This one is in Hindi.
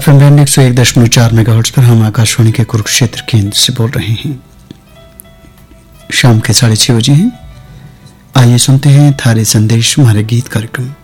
एफएम बैंड 101.4 मेगाहर्ट्ज पर हम आकाशवाणी के कुरुक्षेत्र केंद्र से बोल रहे हैं। शाम के 6:30 बजे हैं। आइए सुनते हैं थारे संदेश हमारे गीत कार्यक्रम।